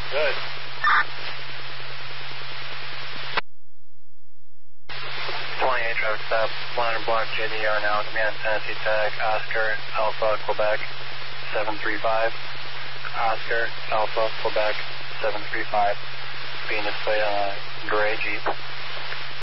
Good. 28 traffic stop, line block JDR now, command Tennessee Tag, Oscar, Alpha, Quebec, 735. Oscar, Alpha, Quebec, 735. Being displayed on a gray Jeep.